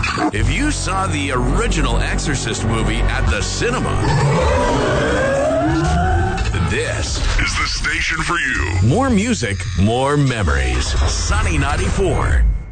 If you saw the original Exorcist movie at the cinema, this is the station for you. More music, more memories. Sunny 94.